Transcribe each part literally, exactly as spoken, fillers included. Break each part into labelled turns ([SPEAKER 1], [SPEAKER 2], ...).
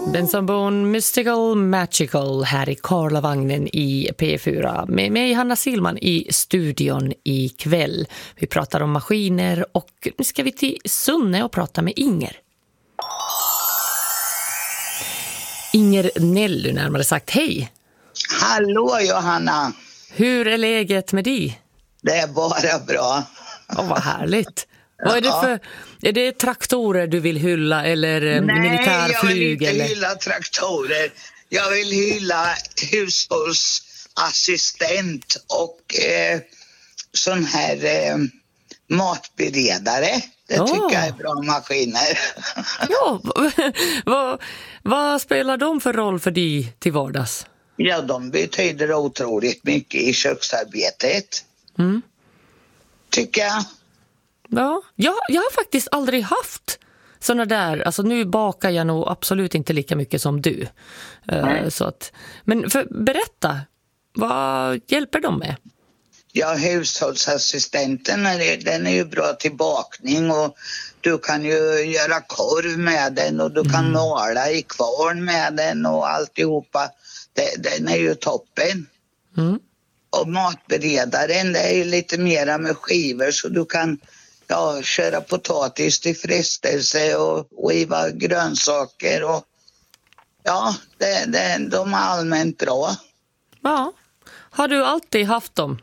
[SPEAKER 1] Benson Mystical Magical här i Karlavagnen i P fyra. Med mig Hanna Silman i studion ikväll. Vi pratar om maskiner och nu ska vi till Sunne och prata med Inger. Inger Nelly närmare sagt, hej.
[SPEAKER 2] Hallå Johanna.
[SPEAKER 1] Hur är läget med dig?
[SPEAKER 2] Det är bara bra.
[SPEAKER 1] Åh, vad härligt. Vad är det för, är det traktorer du vill hylla eller
[SPEAKER 2] Nej,
[SPEAKER 1] militärflyg?
[SPEAKER 2] Nej, jag vill inte
[SPEAKER 1] eller?
[SPEAKER 2] hylla traktorer. Jag vill hylla hushållsassistent och eh, sån här eh, matberedare. Det
[SPEAKER 1] Oh.
[SPEAKER 2] tycker jag är bra maskiner.
[SPEAKER 1] Ja, vad, vad spelar de för roll för dig till vardags?
[SPEAKER 2] Ja, de betyder otroligt mycket i köksarbetet.
[SPEAKER 1] Mm.
[SPEAKER 2] Tycker jag.
[SPEAKER 1] Ja, jag, jag har faktiskt aldrig haft såna där, alltså nu bakar jag nog absolut inte lika mycket som du. Uh, så att, men för, berätta, vad hjälper de med?
[SPEAKER 2] Ja, hushållsassistenten den är ju bra till bakning och du kan ju göra korv med den och du kan
[SPEAKER 1] Mm.
[SPEAKER 2] mala i kvarn med den och alltihopa. Det, den är ju toppen.
[SPEAKER 1] Mm.
[SPEAKER 2] Och matberedaren det är ju lite mera med skivor så du kan ja, köra potatis till frestelse och skiva grönsaker och ja, det, det, de är allmänt bra.
[SPEAKER 1] Ja, har du alltid haft dem?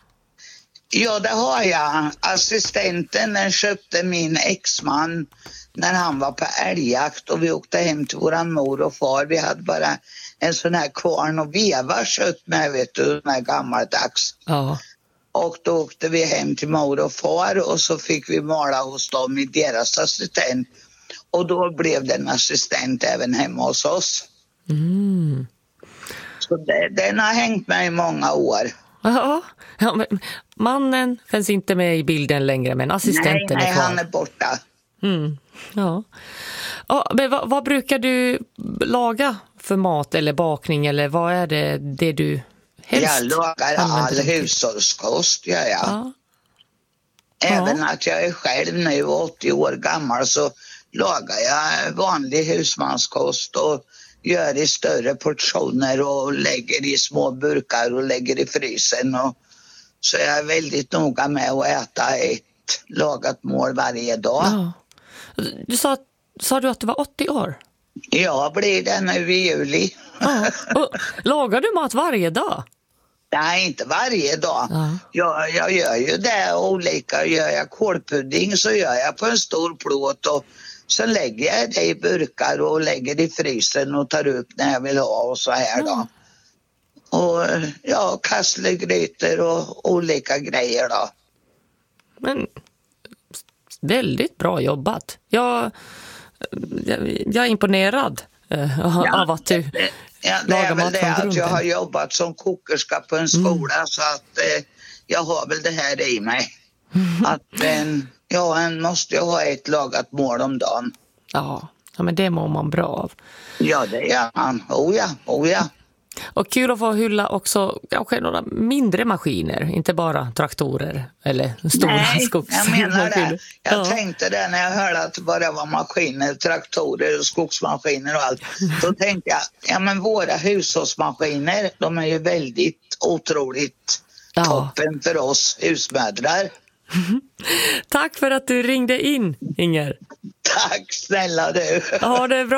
[SPEAKER 2] Ja, det har jag. Assistenten den köpte min exman när han var på älgjakt och vi åkte hem till våran mor och far. Vi hade bara en sån här kvarn och veva kött med, vet du, med gammaldags.
[SPEAKER 1] Ja.
[SPEAKER 2] Och då åkte vi hem till mor och far och så fick vi mala hos dem i deras assistent. Och då blev det en assistent även hemma hos oss.
[SPEAKER 1] Mm.
[SPEAKER 2] Så det, den har hängt med i många år.
[SPEAKER 1] Ja, ja men mannen finns inte med i bilden längre, men assistenten
[SPEAKER 2] nej, nej,
[SPEAKER 1] är kvar.
[SPEAKER 2] han är borta.
[SPEAKER 1] Mm. Ja. Ja, men vad, vad brukar du laga för mat eller bakning eller vad är det, det du helst
[SPEAKER 2] Jag lagar all hushållskost, gör jag.
[SPEAKER 1] Ja.
[SPEAKER 2] Även
[SPEAKER 1] Ja.
[SPEAKER 2] att jag är själv nu åttio år gammal så lagar jag vanlig husmanskost och gör i större portioner och lägger i små burkar och lägger i frysen. Och så jag är väldigt noga med att äta ett lagat mål varje dag.
[SPEAKER 1] Ja. Du sa, sa du att du var åttio år?
[SPEAKER 2] Jag blir det nu i juli.
[SPEAKER 1] Ja. Och lagar du mat varje dag?
[SPEAKER 2] Nej, inte varje dag.
[SPEAKER 1] Ja.
[SPEAKER 2] Jag, jag gör ju det olika. Gör jag kålpudding så gör jag på en stor plåt och så lägger jag det i burkar och lägger det i frysen och tar upp när jag vill ha och så här då. Och ja, kasslegrytor och olika grejer då.
[SPEAKER 1] Men väldigt bra jobbat. Jag, jag, jag är imponerad eh,
[SPEAKER 2] Ja,
[SPEAKER 1] av att du
[SPEAKER 2] det, ja, det
[SPEAKER 1] lagar
[SPEAKER 2] är väl
[SPEAKER 1] mat
[SPEAKER 2] det
[SPEAKER 1] från
[SPEAKER 2] att jag
[SPEAKER 1] grunden.
[SPEAKER 2] har jobbat som kokerska på en skola mm. så att eh, jag har väl det här i mig. Mm. Att eh, ja, en måste ju ha ett lagat mål om dagen.
[SPEAKER 1] Ja, ja, men det mår man bra av.
[SPEAKER 2] Ja, det gör man. Oh ja, oh ja.
[SPEAKER 1] Och kul att få hylla också kanske några mindre maskiner, inte bara traktorer eller stora skogsmaskiner.
[SPEAKER 2] Nej, jag menar det. Jag
[SPEAKER 1] ja.
[SPEAKER 2] tänkte det när jag hörde att det bara var maskiner, traktorer och skogsmaskiner och allt. Då tänkte jag, ja men våra hushållsmaskiner, de är ju väldigt otroligt ja. toppen för oss husmödrar.
[SPEAKER 1] Tack för att du ringde in, Inger.
[SPEAKER 2] Tack snälla du.
[SPEAKER 1] Ja, det är bra.